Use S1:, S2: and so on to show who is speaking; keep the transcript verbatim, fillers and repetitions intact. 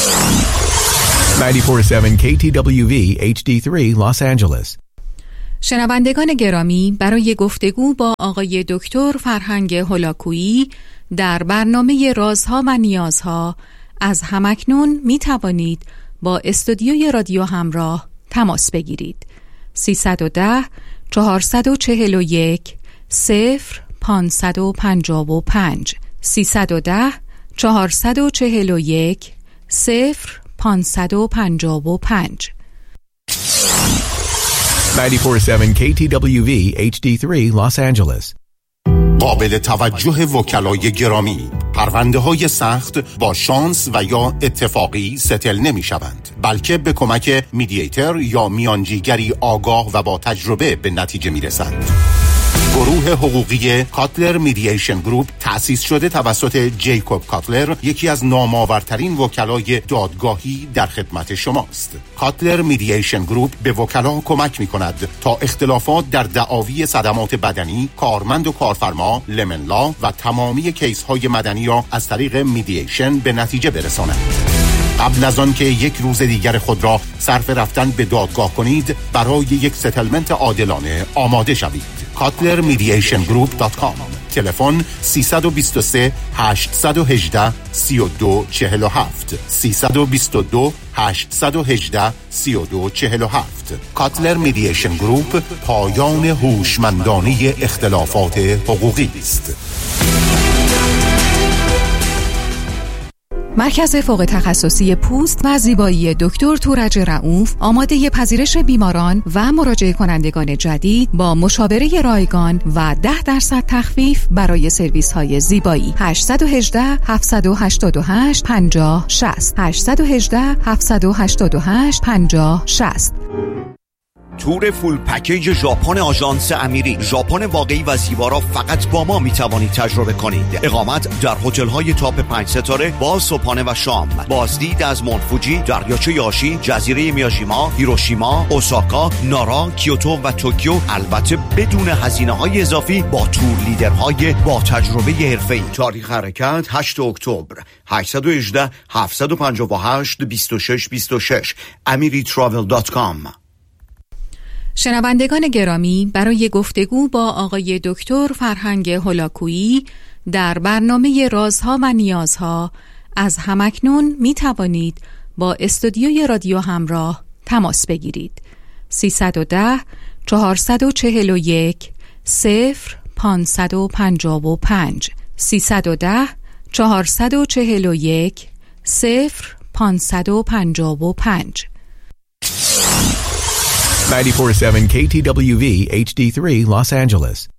S1: نود و چهار ممیز هفت کی تی دبلیو وی اچ دی سه Los Angeles.
S2: شنوندگان گرامی، برای گفتگو با آقای دکتر فرهنگ هولاکویی در برنامه رازها و نیازها از همکنون می توانید با استودیوی رادیو همراه تماس بگیرید. سیصد و ده چهارصد و چهل و یک صفر پانصد و پنجاه و پنج سیصد و ده چهارصد و چهل و یک صفر پانصد و پنجاه و پنج.
S1: نود و چهار ممیز هفت کی تی دبلیو وی اچ دی سه Los Angeles.
S3: قابل توجه وکلای گرامی، پرونده های سخت با شانس و یا اتفاقی ستل نمی شوند، بلکه به کمک میدییتر یا میانجیگری آگاه و با تجربه به نتیجه می رسند. گروه حقوقی کاتلر میدییشن گروپ تأسیس شده توسط جیکوب کاتلر، یکی از نامآورترین وکلای دادگاهی در خدمت شماست. کاتلر میدییشن گروپ به وکلا کمک می کند تا اختلافات در دعاوی صدمات بدنی، کارمند و کارفرما، لمن لا و تمامی کیس های مدنی را از طریق میدییشن به نتیجه برساند. قبل از آن که یک روز دیگر خود را صرف رفتن به دادگاه کنید، برای یک ستلمنت عادلانه آماده شوید. کاتلر میدییشن گروپ دات کام. تلفن سیصد و بیست و سه هشتصد و هجده سی و دو چهل و هفت سیصد و بیست و دو هشتصد و هجده سی و دو چهل و هفت. کاتلر میدییشن گروپ، پایان هوشمندانه اختلافات حقوقی است.
S2: مرکز فوق تخصصی پوست و زیبایی دکتر تورج رؤوف آماده پذیرش بیماران و مراجعه کنندگان جدید با مشاوره رایگان و ده درصد تخفیف برای سرویس های زیبایی. هشت یک هشت هفت هشت هشت پنجاه شصت هشت یک هشت هفت هشت هشت پنجاه شصت.
S4: تور فول پکیج ژاپن آژانس امیری. ژاپن واقعی و زیبا را فقط با ما میتوانید تجربه کنید. اقامت در هتل‌های تاپ پنج ستاره با صبحانه و شام، بازدید از مونت فوجی، دریاچه یاشی، جزیره میاجیما، هیروشیما، اوساکا، نارا، کیوتو و توکیو، البته بدون هزینه‌های اضافی با تور لیدرهای با تجربه حرفه‌ای. تاریخ حرکت هشت اکتبر. هشت یک هشت هفت پنج هشت دو شش دو شش امری تراول دات کام.
S2: شنوندگان گرامی، برای گفتگو با آقای دکتر فرهنگ هولاکویی در برنامه رازها و نیازها از همکنون می توانید با استودیوی رادیو همراه تماس بگیرید. سیصد و ده چهارصد و چهل و یک صفر پانصد و پنجاه و پنج سیصد و ده چهارصد و چهل و یک صفر پانصد و پنجاه و پنج.
S1: نود و چهار ممیز هفت کی تی دبلیو وی اچ دی سه Los Angeles.